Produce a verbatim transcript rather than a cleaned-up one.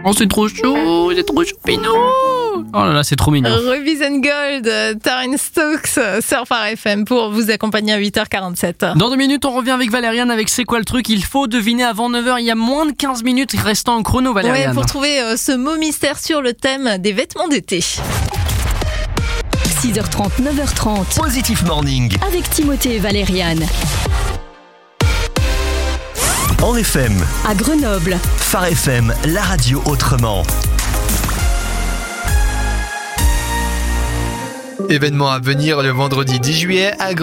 Oh, c'est trop chou, c'est trop choupinou. Oh là là, c'est trop mignon. Rubies and Gold, Terence Stokes sur Phare F M pour vous accompagner à huit heures quarante-sept. Dans deux minutes, on revient avec Valériane avec C'est quoi le truc ? Il faut deviner avant neuf heures. Il y a moins de quinze minutes restant en chrono, Valériane. Ouais, pour trouver euh, ce mot mystère sur le thème des vêtements d'été. six heures trente, neuf heures trente. Positif Morning. Avec Timothée et Valériane. En F M. À Grenoble. Phare F M, la radio autrement. Événement à venir le vendredi dix juillet à Grenoble.